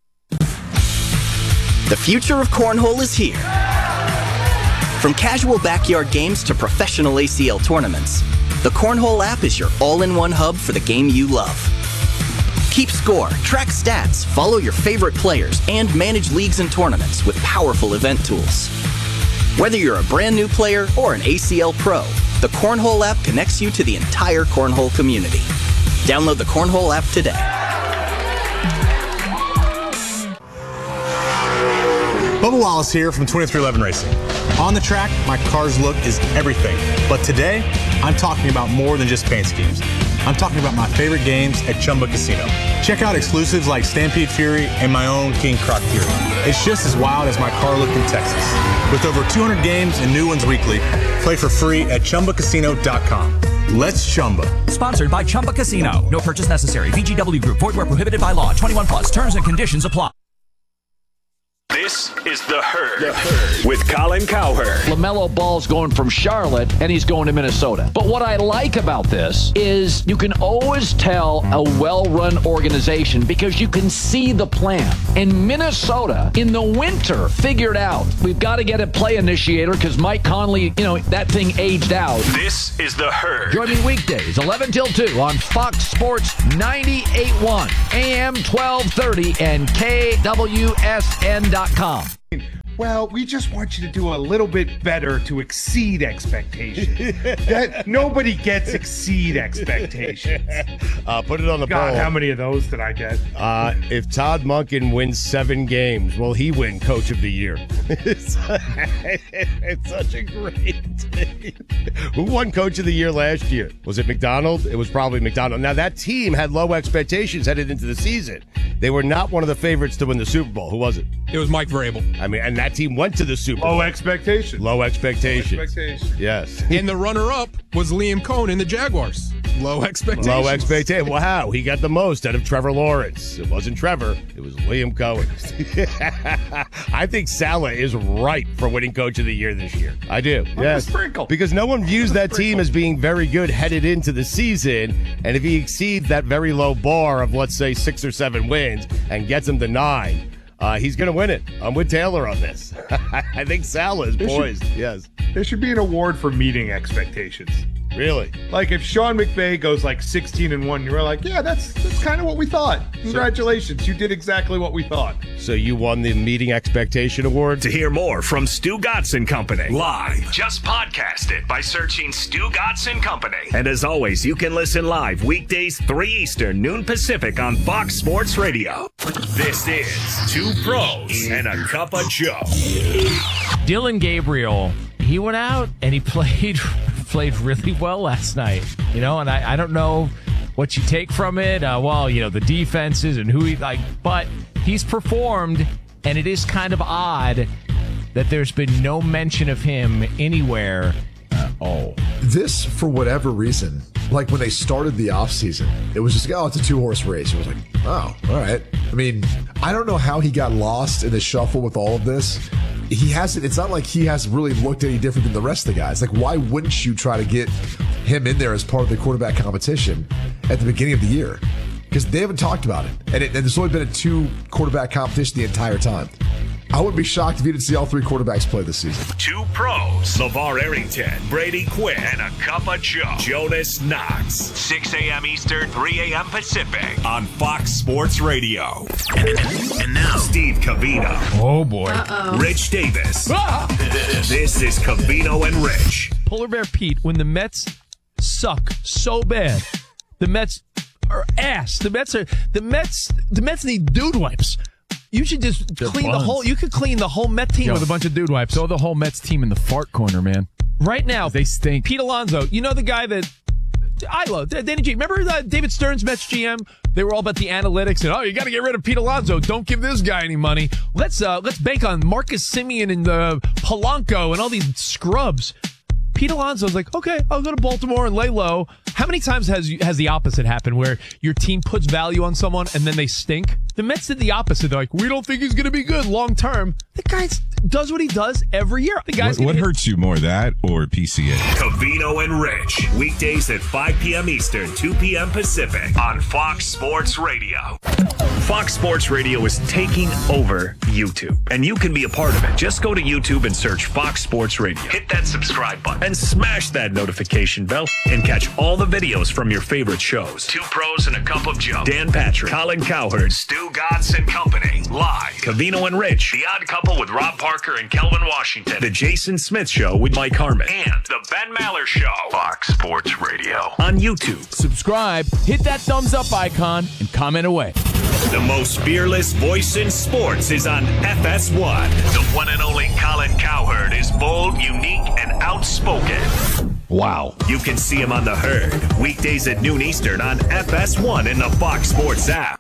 The future of cornhole is here. From casual backyard games to professional A C L tournaments, the Cornhole app is your all-in-one hub for the game you love. Keep score, track stats, follow your favorite players, and manage leagues and tournaments with powerful event tools. Whether you're a brand new player or an A C L pro, the Cornhole app connects you to the entire cornhole community. Download the Cornhole app today. Bubba Wallace here from twenty-three eleven Racing. On the track, my car's look is everything. But today, I'm talking about more than just paint schemes. I'm talking about my favorite games at Chumba Casino. Check out exclusives like Stampede Fury and my own King Croc Fury. It's just as wild as my car look in Texas. With over two hundred games and new ones weekly, play for free at Chumba Casino dot com. Let's Chumba. Sponsored by Chumba Casino. No purchase necessary. V G W Group. Void where prohibited by law. twenty-one plus. Terms and conditions apply. This is The Herd, the Herd. With Colin Cowherd. LaMelo Ball's going from Charlotte, and he's going to Minnesota. But what I like about this is you can always tell a well-run organization because you can see the plan. And Minnesota, in the winter, figured out we've got to get a play initiator because Mike Conley, you know, that thing aged out. This is The Herd. Join me weekdays, eleven till two on Fox Sports ninety-eight point one, A M twelve thirty, and K W S N dot com. Well, we just want you to do a little bit better to exceed expectations. that nobody gets exceed expectations. Uh, put it on the God, poll. how many of those did I get? Uh, if Todd Monken wins seven games, will he win Coach of the Year? it's, it's such a great thing. Who won Coach of the Year last year? Was it McDonald? It was probably McDonald. Now, that team had low expectations headed into the season. They were not one of the favorites to win the Super Bowl. Who was it? It was Mike Vrabel. I mean, and that team went to the Super Bowl. Low expectations. Low expectations. Low expectations. Yes. And the runner-up was Liam Cohn in the Jaguars. Low expectations. Low expectations. Wow, he got the most out of Trevor Lawrence. It wasn't Trevor. It was Liam Cohen. I think Saleh is right for winning Coach of the Year this year. I do. Yes. Sprinkle. Because no one views that team as being very good headed into the season. And if he exceeds that very low bar of, let's say, six or seven wins and gets them to nine, Uh, he's going to win it. I'm with Taylor on this. I think Saleh is poised. Should, yes. There should be an award for meeting expectations. Really? Like if Sean McVay goes like sixteen and one, you're like, yeah, that's that's kind of what we thought. Congratulations, so, you did exactly what we thought. So you won the meeting expectation award. To hear more from Stu Gatz and Company live, just podcast it by searching Stu Gatz and Company. And as always, you can listen live weekdays three Eastern, noon Pacific on Fox Sports Radio. This is Two Pros and a Cup of Joe. Dylan Gabriel, he went out and he played played really well last night. You know, and I, I don't know what you take from it. Uh, well, you know, the defenses and who he like, but he's performed, and it is kind of odd that there's been no mention of him anywhere at all. This, for whatever reason, like when they started the offseason, it was just, oh, it's a two-horse race. It was like, oh, all right. I mean, I don't know how he got lost in the shuffle with all of this. He hasn't, it's not like he has really looked any different than the rest of the guys. Like, why wouldn't you try to get him in there as part of the quarterback competition at the beginning of the year? Because they haven't talked about it. And, it, and there's only been a two quarterback competition the entire time. I wouldn't be shocked if you didn't see all three quarterbacks play this season. Two Pros, LeVar Arrington, Brady Quinn, and a Cup of Joe, Jonas Knox. six a.m. Eastern, three a.m. Pacific on Fox Sports Radio. And, and now, Steve Covino. Oh, boy. Uh-oh. Rich Davis. Ah! This is Covino and Rich. Polar Bear Pete, when the Mets suck so bad, the Mets are ass. The Mets are, the Mets, the Mets need dude wipes. You should just They're clean buns. the whole. You could clean the whole Met team Yo, with a bunch of dude wipes. Throw the whole Mets team in the fart corner, man. Right now, they stink. Pete Alonso, you know the guy that I love, Danny G. Remember uh, David Stern's Mets G M? They were all about the analytics and oh, you got to get rid of Pete Alonso. Don't give this guy any money. Let's uh, let's bank on Marcus Semien and uh, Polanco and all these scrubs. Pete Alonso's like, okay, I'll go to Baltimore and lay low. How many times has has the opposite happened where your team puts value on someone and then they stink? The Mets did the opposite. They're like, we don't think he's going to be good long term. The guy does what he does every year. The guy's what what hit- hurts you more, that or P C A? Covino and Rich, weekdays at five p.m. Eastern, two p.m. Pacific on Fox Sports Radio. Fox Sports Radio is taking over YouTube, and you can be a part of it. Just go to YouTube and search Fox Sports Radio. Hit that subscribe button and smash that notification bell and catch all the videos from your favorite shows. Two Pros and a Cup of Joe. Dan Patrick, Colin Cowherd, Stu Gatz and Company. Live. Covino and Rich. The Odd Couple with Rob Parker and Kelvin Washington. The Jason Smith Show with Mike Harmon. And The Ben Maller Show. Fox Sports Radio. On YouTube. Subscribe, hit that thumbs up icon, and comment away. The most fearless voice in sports is on F S one. The one and only Colin Cowherd is bold, unique, and outspoken. Wow. You can see him on The Herd, weekdays at noon Eastern on F S one in the Fox Sports app.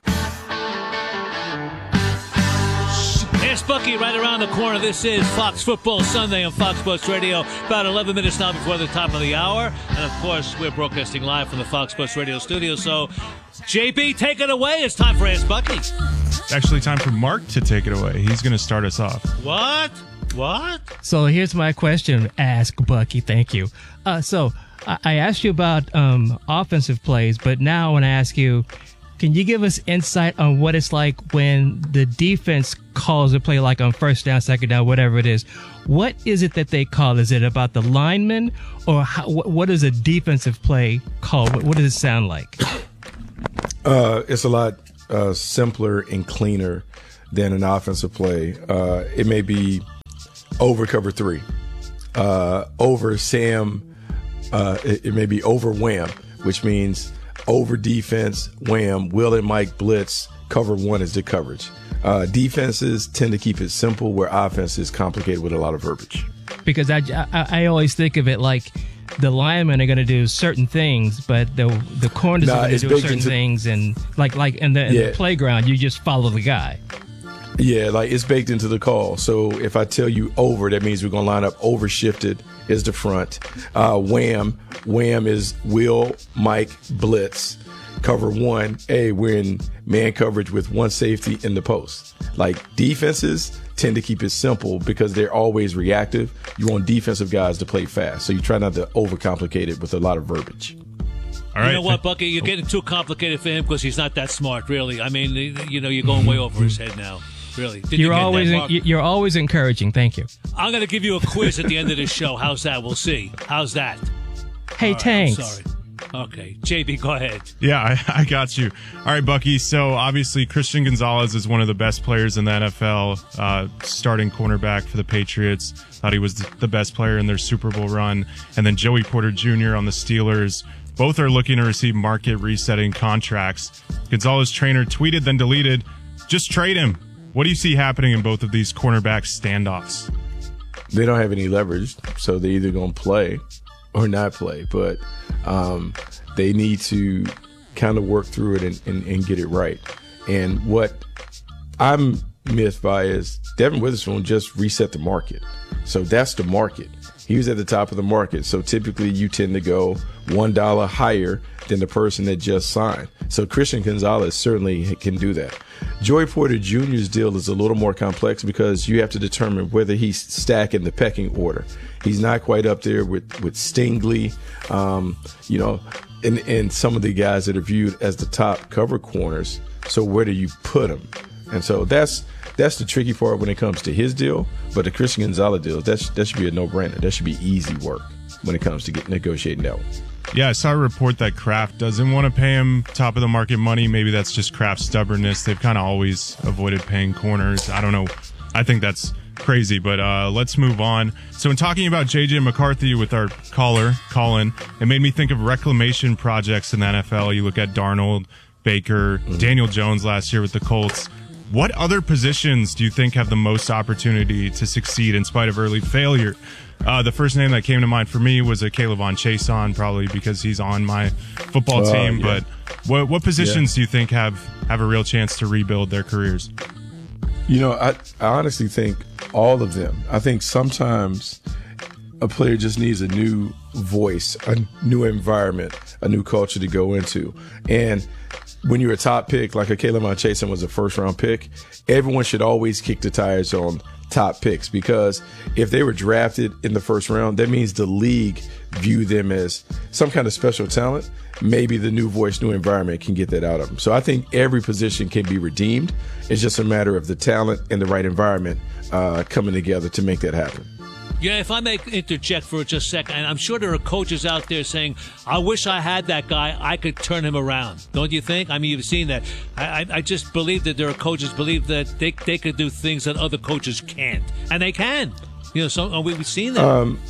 Ask Bucky right around the corner. This is Fox Football Sunday on Fox Sports Radio. About eleven minutes now before the top of the hour. And, of course, we're broadcasting live from the Fox Sports Radio studio. So, J B, take it away. It's time for Ask Bucky. It's actually time for Mark to take it away. He's going to start us off. What? What? So here's my question. Ask Bucky. Thank you. Uh, so I, I asked you about um, offensive plays, but now I want to ask you, can you give us insight on what it's like when the defense calls a play, like on first down, second down, whatever it is? What is it that they call? Is it about the lineman, or how, what, what is a defensive play called? What, what does it sound like? Uh, it's a lot uh, simpler and cleaner than an offensive play. Uh, it may be over cover three, uh, over Sam. Uh, it, it may be over wham, which means over defense, wham, Will and Mike blitz, cover one is the coverage. Uh, defenses tend to keep it simple, where offense is complicated with a lot of verbiage. Because I, I, I always think of it like the linemen are going to do certain things, but the the corners Nah, are going it's to do baked certain into- things, and like like in the, in Yeah. the playground, you just follow the guy. Yeah, like it's baked into the call. So if I tell you over, that means we're going to line up over shifted is the front. Uh, wham, wham is Will, Mike, blitz. Cover one, hey, we're in man coverage with one safety in the post. Like defenses tend to keep it simple because they're always reactive. You want defensive guys to play fast. So you try not to overcomplicate it with a lot of verbiage. All right. You know what, Bucky? You're getting too complicated for him because he's not that smart, really. I mean, you know, you're going way over his head now. Really. Did you You're get that, always Mark? you're always encouraging. Thank you. I'm going to give you a quiz at the end of this show. How's that? We'll see. How's that? Hey, All right, I'm Tanks. sorry. Okay. J B, go ahead. Yeah, I, I got you. All right, Bucky. So obviously Christian Gonzalez is one of the best players in the N F L, uh, starting cornerback for the Patriots. Thought he was the best player in their Super Bowl run. And then Joey Porter Junior on the Steelers. Both are looking to receive market resetting contracts. Gonzalez trainer tweeted, then deleted, just trade him. What do you see happening in both of these cornerback standoffs? They don't have any leverage, so they're either going to play or not play. But um, they need to kind of work through it and, and, and get it right. And what I'm miffed by is Devin Witherspoon just reset the market. So that's the market. He was at the top of the market. So typically you tend to go one dollar higher than the person that just signed. So Christian Gonzalez certainly can do that. Joey Porter Junior's deal is a little more complex because you have to determine whether he's stacking the pecking order. He's not quite up there with, with Stingley, um, you know, and, and some of the guys that are viewed as the top cover corners. So where do you put him? And so that's that's the tricky part when it comes to his deal. But the Christian Gonzalez deal, that, sh- that should be a no-brainer. That should be easy work when it comes to get, negotiating that one. Yeah, I saw a report that Kraft doesn't want to pay him top of the market money. Maybe that's just Kraft's stubbornness. They've kind of always avoided paying corners. I don't know. I think that's crazy, but uh, let's move on. So in talking about J J McCarthy with our caller, Colin, it made me think of reclamation projects in the N F L. You look at Darnold, Baker, mm-hmm. Daniel Jones last year with the Colts. What other positions do you think have the most opportunity to succeed in spite of early failure? Uh, the first name that came to mind for me was a Caleb Von Chason, probably because he's on my football Uh, team. yeah. But what what positions Yeah. do you think have, have a real chance to rebuild their careers? You know, I, I honestly think all of them. I think sometimes a player just needs a new voice, a new environment, a new culture to go into. And when you're a top pick, like a Caleb Von Chason was a first round pick, everyone should always kick the tires on top picks, because if they were drafted in the first round, that means the league view them as some kind of special talent. Maybe the new voice, new environment can get that out of them. So I think every position can be redeemed. It's just a matter of the talent and the right environment uh, coming together to make that happen. Yeah, if I may interject for just a second, and I'm sure there are coaches out there saying, I wish I had that guy. I could turn him around. Don't you think? I mean, you've seen that. I, I, I just believe that there are coaches believe that they they could do things that other coaches can't. And they can. You know, so we've seen that. Um,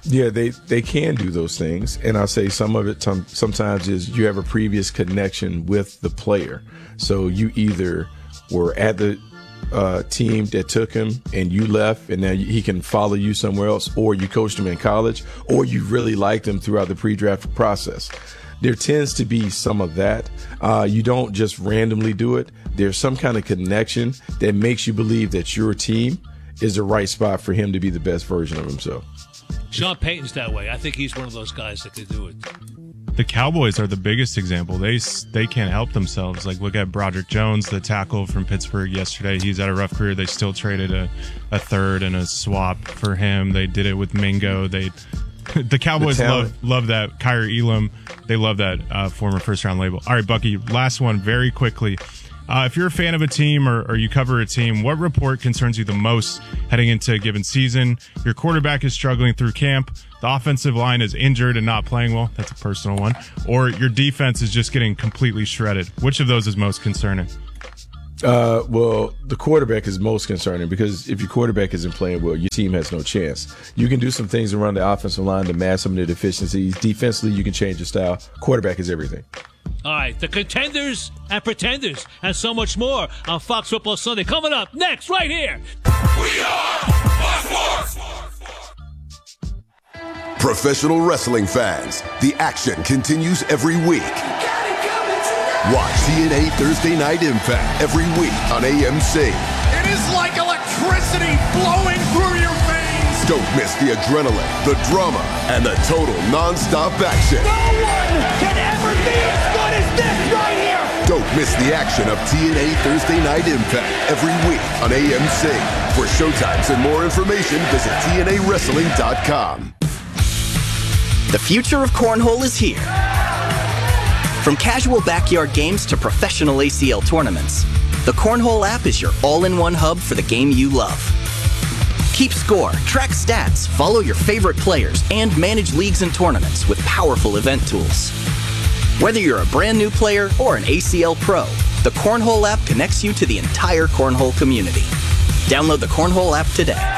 Yeah, they, they can do those things. And I'll say some of it t- sometimes is you have a previous connection with the player. So you either were at the uh, team that took him and you left and now he can follow you somewhere else, or you coached him in college, or you really liked him throughout the pre-draft process. There tends to be some of that. Uh, you don't just randomly do it. There's some kind of connection that makes you believe that your team is the right spot for him to be the best version of himself. Sean Payton's that way. I think he's one of those guys that could do it. The Cowboys are the biggest example. They they can't help themselves. Like, look at Broderick Jones, the tackle from Pittsburgh yesterday. He's had a rough career. They still traded a, a third and a swap for him. They did it with Mingo. They the Cowboys the love love that. Kyrie Elam, they love that uh, former first round label. All right, Bucky, last one very quickly. Uh, if you're a fan of a team or, or you cover a team, what report concerns you the most heading into a given season? Your quarterback is struggling through camp. The offensive line is injured and not playing well. That's a personal one. Or your defense is just getting completely shredded. Which of those is most concerning? Uh, well, the quarterback is most concerning because if your quarterback isn't playing well, your team has no chance. You can do some things around the offensive line to mask some of the deficiencies. Defensively, you can change your style. Quarterback is everything. All right, the contenders and pretenders and so much more on Fox Football Sunday. Coming up next, right here. We are Fox Sports. Professional wrestling fans, the action continues every week. Watch T N A Thursday Night Impact every week on A M C. It is like electricity flowing through your veins. Don't miss the adrenaline, the drama, and the total non-stop action. No one can ever be as good as this right here. Don't miss the action of T N A Thursday Night Impact every week on A M C. For showtimes and more information, visit T N A wrestling dot com. The future of cornhole is here. From casual backyard games to professional A C L tournaments, the Cornhole app is your all-in-one hub for the game you love. Keep score, track stats, follow your favorite players, and manage leagues and tournaments with powerful event tools. Whether you're a brand new player or an A C L pro, the Cornhole app connects you to the entire cornhole community. Download the Cornhole app today.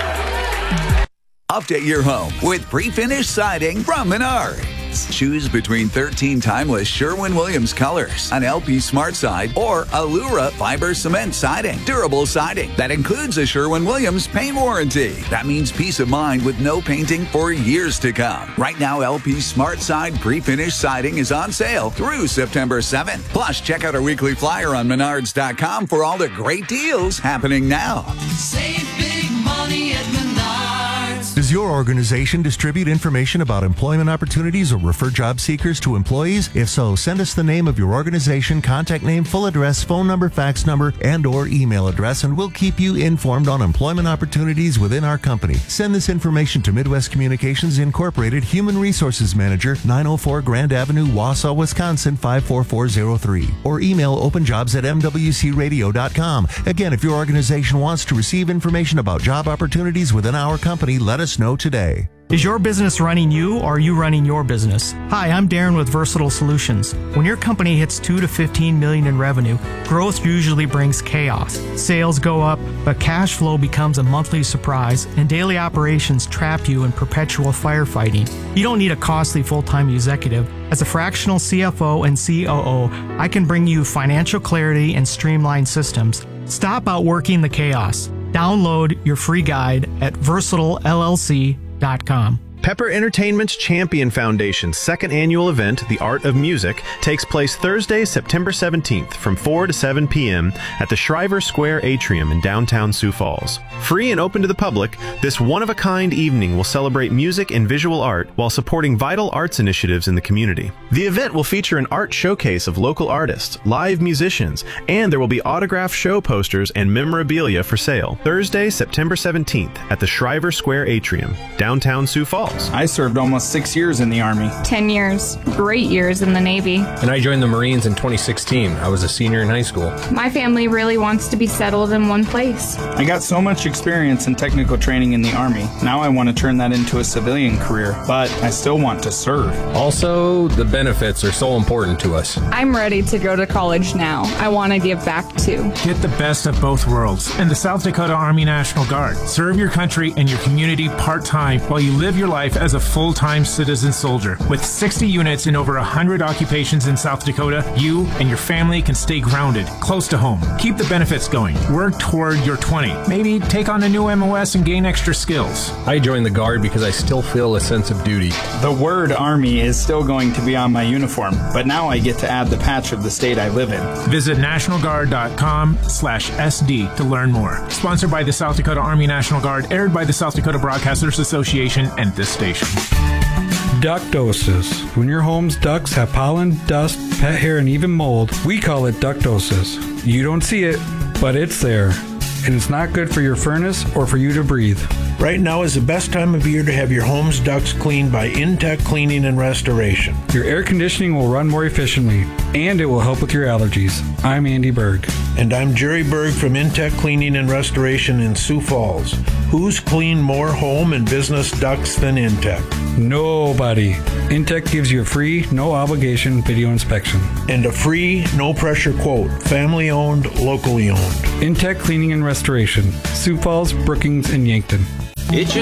Update your home with pre-finished siding from Menards. Choose between thirteen timeless Sherwin-Williams colors, an L P Smart Side, or Allura fiber cement siding. Durable siding that includes a Sherwin-Williams paint warranty. That means peace of mind with no painting for years to come. Right now, L P Smart Side pre-finished siding is on sale through September seventh. Plus, check out our weekly flyer on Menards dot com for all the great deals happening now. Save big money at Menards. Does your organization distribute information about employment opportunities or refer job seekers to employees? If so, send us the name of your organization, contact name, full address, phone number, fax number, and or email address, and we'll keep you informed on employment opportunities within our company. Send this information to Midwest Communications Incorporated, Human Resources Manager, nine oh four Grand Avenue, Wausau, Wisconsin, five four four zero three, or email openjobs at m w c radio dot com. Again, if your organization wants to receive information about job opportunities within our company, let us know today. Is your business running you, or are you running your business? Hi, I'm Darren with Versatile Solutions. When your company hits two to fifteen million in revenue, growth usually brings chaos. Sales go up, but cash flow becomes a monthly surprise, and daily operations trap you in perpetual firefighting. You don't need a costly full-time executive. As a fractional C F O and C O O, I can bring you financial clarity and streamlined systems. Stop outworking the chaos. Download your free guide at versatile l l c dot com. Pepper Entertainment's Champion Foundation's second annual event, The Art of Music, takes place Thursday, September seventeenth from four to seven p.m. at the Shriver Square Atrium in downtown Sioux Falls. Free and open to the public, this one-of-a-kind evening will celebrate music and visual art while supporting vital arts initiatives in the community. The event will feature an art showcase of local artists, live musicians, and there will be autographed show posters and memorabilia for sale. Thursday, September seventeenth at the Shriver Square Atrium, downtown Sioux Falls. I served almost six years in the Army. Ten years. Great years in the Navy. And I joined the Marines in twenty sixteen. I was a senior in high school. My family really wants to be settled in one place. I got so much experience in technical training in the Army. Now I want to turn that into a civilian career, but I still want to serve. Also, the benefits are so important to us. I'm ready to go to college now. I want to give back too. Get the best of both worlds in the South Dakota Army National Guard. Serve your country and your community part-time while you live your life life as a full-time citizen soldier. With sixty units in over one hundred occupations in South Dakota, you and your family can stay grounded, close to home. Keep the benefits going. Work toward your twenty. Maybe take on a new M O S and gain extra skills. I joined the Guard because I still feel a sense of duty. The word Army is still going to be on my uniform, but now I get to add the patch of the state I live in. Visit national guard dot com slash S D to learn more. Sponsored by the South Dakota Army National Guard, aired by the South Dakota Broadcasters Association and this station. Ductosis. When your home's ducts have pollen, dust, pet hair, and even mold, we call it ductosis. You don't see it, but it's there. And it's not good for your furnace or for you to breathe. Right now is the best time of year to have your home's ducts cleaned by Intech Cleaning and Restoration. Your air conditioning will run more efficiently, and it will help with your allergies. I'm Andy Berg. And I'm Jerry Berg from Intech Cleaning and Restoration in Sioux Falls. Who's cleaned more home and business ducts than Intech? Nobody. Intech gives you a free, no obligation video inspection. And a free, no pressure quote. Family owned, locally owned. Intech Cleaning and Restoration. Sioux Falls, Brookings, and Yankton. It's